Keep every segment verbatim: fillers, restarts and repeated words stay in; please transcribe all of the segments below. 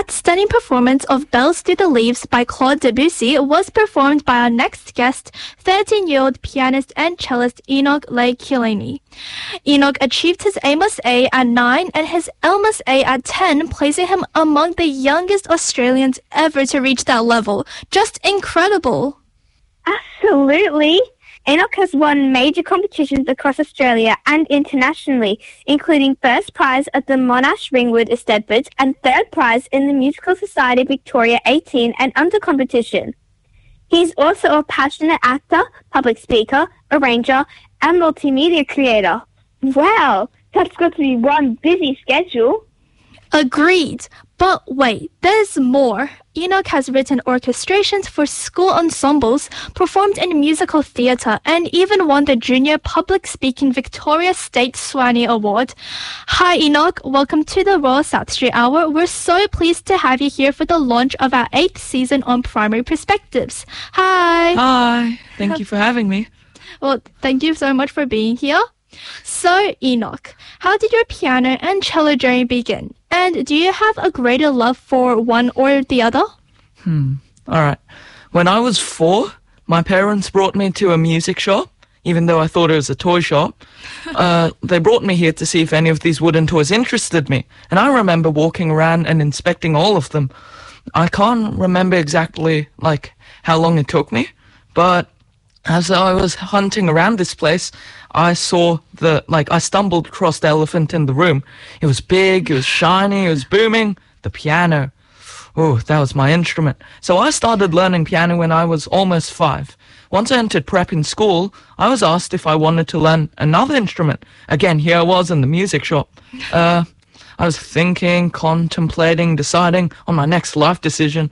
That stunning performance of Bells Through the Leaves by Claude Debussy was performed by our next guest, thirteen-year-old pianist and cellist Enoch Leigh-Killaney. Enoch achieved his Amos A at nine and his Elmas A at ten, placing him among the youngest Australians ever to reach that level. Just incredible! Absolutely! Enoch has won major competitions across Australia and internationally, including first prize at the Monash Ringwood Eisteddfod and third prize in the Musical Society Victoria eighteen and under competition. He's also a passionate actor, public speaker, arranger, and multimedia creator. Wow, that's got to be one busy schedule. Agreed. But wait, there's more. Enoch has written orchestrations for school ensembles, performed in musical theatre, and even won the Junior Public Speaking Victoria State Swanee Award. Hi Enoch, welcome to the Royal South Street Hour. We're so pleased to have you here for the launch of our eighth season on Primary Perspectives. Hi. Hi, thank you for having me. Well, thank you so much for being here. So, Enoch, how did your piano and cello journey begin? And do you have a greater love for one or the other? Hmm, alright. When I was four, my parents brought me to a music shop, even though I thought it was a toy shop. Uh, they brought me here to see if any of these wooden toys interested me. And I remember walking around and inspecting all of them. I can't remember exactly, like, how long it took me, but as I was hunting around this place, I saw the, like, I stumbled across the elephant in the room. It was big, it was shiny, it was booming. The piano. Oh, that was my instrument. So I started learning piano when I was almost five. Once I entered prep in school, I was asked if I wanted to learn another instrument. Again, here I was in the music shop. Uh, I was thinking, contemplating, deciding on my next life decision.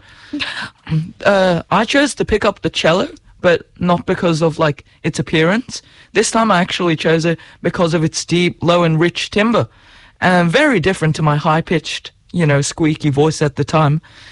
Uh, I chose to pick up the cello, but not because of, like, its appearance. This time I actually chose it because of its deep, low and rich timbre, and very different to my high-pitched, you know, squeaky voice at the time.